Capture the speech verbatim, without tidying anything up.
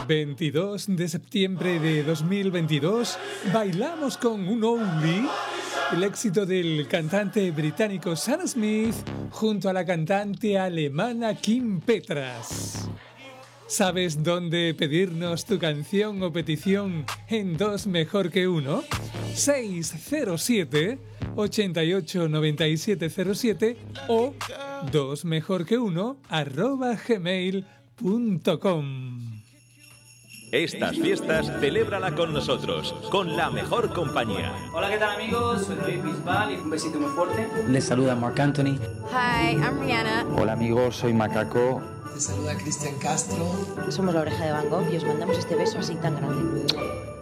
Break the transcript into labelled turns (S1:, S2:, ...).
S1: veintidós de septiembre de dos mil veintidós, bailamos con un Only, el éxito del cantante británico Sam Smith junto a la cantante alemana Kim Petras. ¿Sabes dónde pedirnos tu canción o petición en Dos Mejor que Uno? seis cero siete, ocho ocho nueve siete cero siete o dos mejor que uno arroba gmail punto com.
S2: Estas fiestas, celébrala con nosotros, con la mejor compañía.
S3: Hola, ¿qué tal, amigos? Soy David Bisbal y un besito muy fuerte.
S4: Les saluda Marc Anthony.
S5: Hi, I'm Rihanna.
S6: Hola, amigos, soy Macaco.
S7: Te saluda Cristian Castro.
S8: Somos La Oreja de Van Gogh y os mandamos este beso así tan grande.